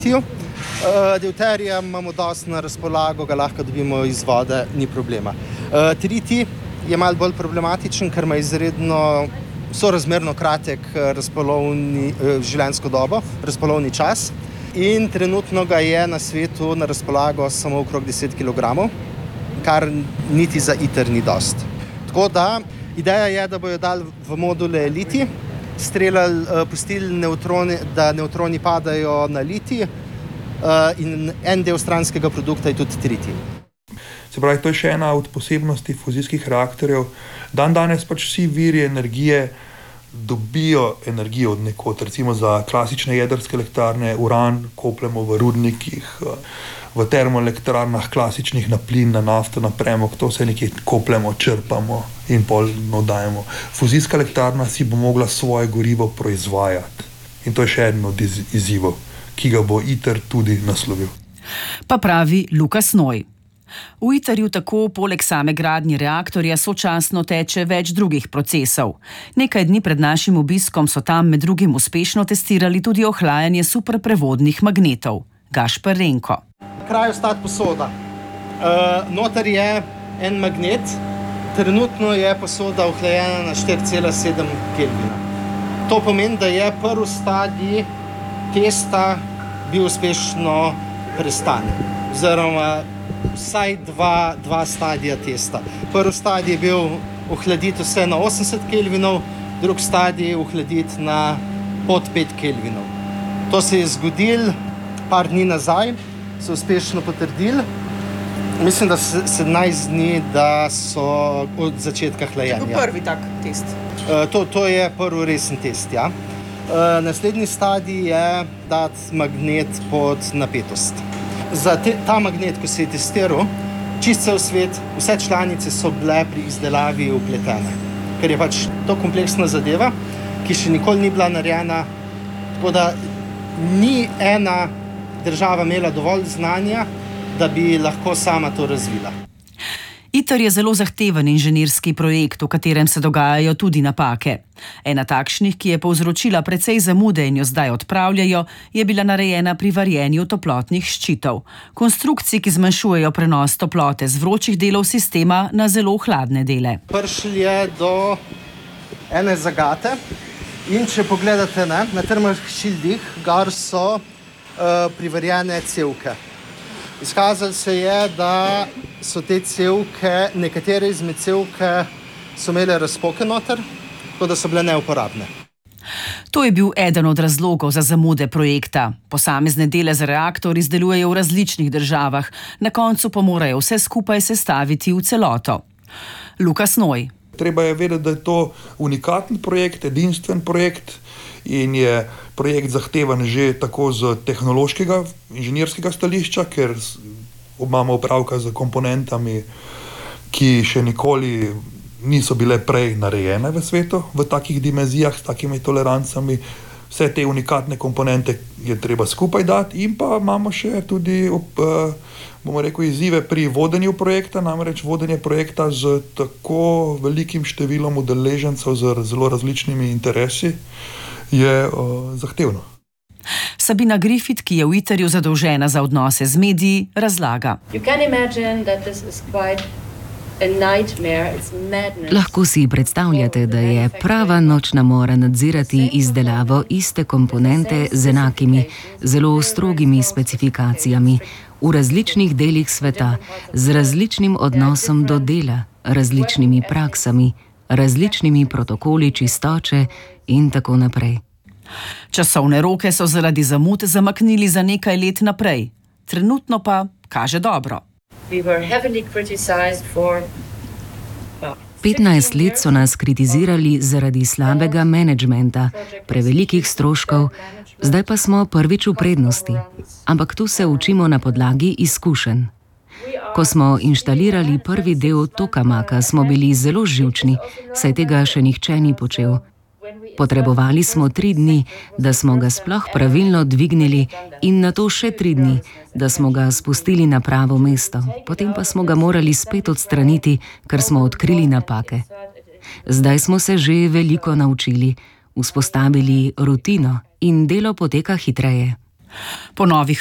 Deuterija imamo dosti na razpolago, ga lahko dobimo iz vode, ni problema. Tritij je malo bolj problematičen, ker ima izredno sorazmerno kratek življenjsko dobo, razpolovni čas. In trenutno ga je na svetu na razpolago samo okrog 10 kg, kar niti za ITER ni dost. Tako da ideja je, da bojo dali v module litij, pustili nevtroni, da nevtroni padajo na litij, in en del stranskega produkta je tudi tritij. Se pravi, to je še ena od posebnosti fuzijskih reaktorjev. Danes pač vsi viri energije dobijo energijo od nekod. Recimo za klasične jedrske elektrarne uran kopljemo v rudnikih, v termoelektrarnah klasičnih na plin, na nafto, na premog, to vse nekje kopljemo, črpamo in pol dajemo. Fuzijska elektrarna si bo mogla svoje gorivo proizvajati. In to je še eden od izzivov, ki ga bo ITER tudi naslovil. Pa pravi Lukas Noj. V ITER-ju tako poleg same gradnje reaktorja sočasno teče več drugih procesov. Nekaj dni pred našim obiskom so tam med drugim uspešno testirali tudi ohlajanje superprevodnih magnetov. Gašper Renko. Na kraju stat posoda. Noter je en magnet, trenutno je posoda ohlajena na 4,7 Kelvina. To pomeni, da je prvi stadij testa bil uspešno prestan, oziroma vsaj dva stadija testa. Prvi stadij je bil ohladiti vse na 80 Kelvinov, drugi stadij ohladiti na pod 5 Kelvinov. To se je zgodilo par dni nazaj, so uspešno potrdili. Mislim, da 17 dni, da so od začetka hlajenja. To je prvi tak test. To je prvi resen test, ja. Naslednji stadij je dati magnet pod napetost. Za ta magnet, ko se je testiral, čist cel svet, vse članice so bile pri izdelavi vpletene. Ker je pač to kompleksna zadeva, ki še nikoli ni bila narejena, tako da ni ena država imela dovolj znanja, da bi lahko sama to razvila. ITER je zelo zahteven inženirski projekt, v katerem se dogajajo tudi napake. Ena takšnih, ki je povzročila precej zamude in jo zdaj odpravljajo, je bila narejena pri varjenju toplotnih ščitov. Konstrukcij, ki zmanjšujejo prenos toplote z vročih delov sistema na zelo hladne dele. Prišli je do ene zagate in če pogledate, na termošildih gor so privarjene cevke. Izkazalo se je, da so te cevke, nekatere izmed cevke so imele razpoke noter, tako da so bile neuporabne. To je bil eden od razlogov za zamude projekta. Posamezne dele za reaktor izdelujejo v različnih državah, na koncu pa morajo vse skupaj sestaviti v celoto. Lukas Noj. Treba je vedeti, da je to unikaten projekt, edinstven projekt in je projekt zahtevan že tako z tehnološkega, inženirskega stališča, ker imamo opravka z komponentami, ki še nikoli niso bile prej narejene v svetu v takih dimenzijah, s takimi tolerancami. Vse te unikatne komponente je treba skupaj dati in pa imamo še tudi izzive pri vodenju projekta, namreč vodenje projekta z tako velikim številom udeležencev z zelo različnimi interesi je zahtevno. Sabina Griffith, ki je v ITER-ju zadolžena za odnose z mediji, razlaga. Lahko si predstavljate, da je prava nočna mora nadzirati izdelavo iste komponente z enakimi, zelo strogimi specifikacijami v različnih delih sveta, z različnim odnosom do dela, različnimi praksami, različnimi protokoli čistoče in tako naprej. Časovne roke so zaradi zamud zamaknili za nekaj let naprej. Trenutno pa kaže dobro. 15 let so nas kritizirali zaradi slabega menedžmenta, prevelikih stroškov, zdaj pa smo prvič v prednosti. Ampak tu se učimo na podlagi izkušenj. Ko smo inštalirali prvi del tokamaka, smo bili zelo živčni, saj tega še nihče ni počel. Potrebovali smo 3 dni, da smo ga sploh pravilno dvignili in nato še 3 dni, da smo ga spustili na pravo mesto. Potem pa smo ga morali spet odstraniti, ker smo odkrili napake. Zdaj smo se že veliko naučili, vzpostavili rutino in delo poteka hitreje. Po novih